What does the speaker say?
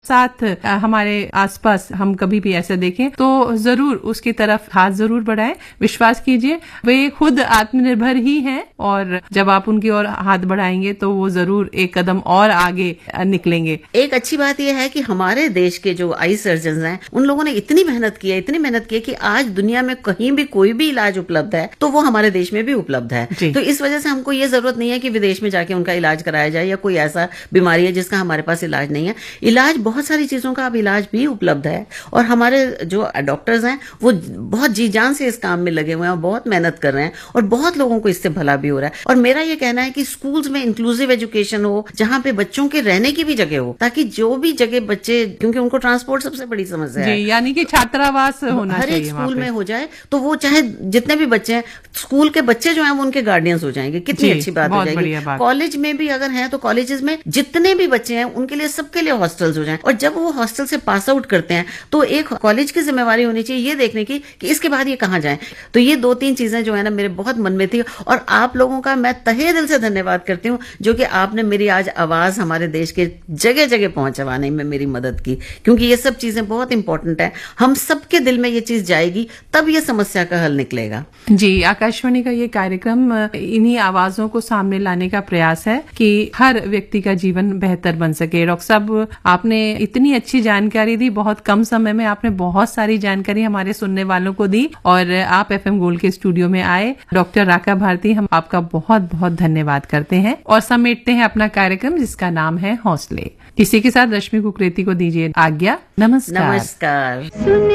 साथ हमारे आसपास हम कभी भी ऐसा देखें तो जरूर उसकी तरफ हाथ जरूर बढ़ाएं। विश्वास कीजिए वे खुद आत्मनिर्भर ही हैं और जब आप उनकी ओर हाथ बढ़ाएंगे तो वो जरूर एक कदम और आगे निकलेंगे। एक अच्छी बात यह है कि हमारे देश के जो आई सर्जन हैं उन लोगों ने इतनी मेहनत की है कि आज दुनिया में कहीं भी कोई भी इलाज उपलब्ध है तो वो हमारे देश में भी उपलब्ध है। तो इस वजह से हमको ये जरूरत नहीं है कि विदेश में जाके उनका इलाज कराया जाए या कोई ऐसा बीमारी है जिसका हमारे पास इलाज नहीं है। इलाज बहुत सारी चीजों का अब इलाज भी उपलब्ध है और हमारे जो डॉक्टर्स हैं वो बहुत जी जान से इस काम में लगे हुए हैं और बहुत मेहनत कर रहे हैं और बहुत लोगों को इससे भला भी हो रहा है। और मेरा ये कहना है कि स्कूल्स में इंक्लूसिव एजुकेशन हो, जहां पे बच्चों के रहने की भी जगह हो, ताकि जो भी जगह बच्चे, क्योंकि उनको ट्रांसपोर्ट सबसे बड़ी समस्या है, यानी कि छात्रावास होना हर एक स्कूल में हो जाए तो वो चाहे जितने भी बच्चे हैं, स्कूल के बच्चे जो हैं वो उनके गार्डियंस हो जाएंगे। कितनी अच्छी बात हो जाएगी। कॉलेज में भी अगर हैं तो कॉलेजेस में जितने भी बच्चे हैं उनके लिए सबके लिए हॉस्टल्स हो जाएं और जब वो हॉस्टल से पास आउट करते हैं तो एक कॉलेज की जिम्मेवारी होनी चाहिए ये देखने की कि इसके बाद ये कहाँ जाएं। तो ये 2-3 चीजें जो है ना मेरे बहुत मन में थी और आप लोगों का मैं तहे दिल से धन्यवाद करती हूँ जो कि आपने मेरी आज आवाज हमारे देश के जगह जगह पहुंचवाने में मेरी मदद की, क्योंकि ये सब चीजें बहुत इंपॉर्टेंट है। हम सबके दिल में ये चीज जाएगी तब ये समस्या का हल निकलेगा। जी, आकाशवाणी का ये कार्यक्रम इन्हीं आवाजों को सामने लाने का प्रयास है कि हर व्यक्ति का जीवन बेहतर बन सके। डॉक्टर साहब, आपने इतनी अच्छी जानकारी दी, बहुत कम समय में आपने बहुत सारी जानकारी हमारे सुनने वालों को दी और आप FM गोल्ड के स्टूडियो में आए। डॉक्टर राका भारती, हम आपका बहुत बहुत धन्यवाद करते हैं और समेटते हैं अपना कार्यक्रम जिसका नाम है हौसले। इसी के साथ रश्मि कुकरेती को दीजिए आज्ञा। नमस्कार।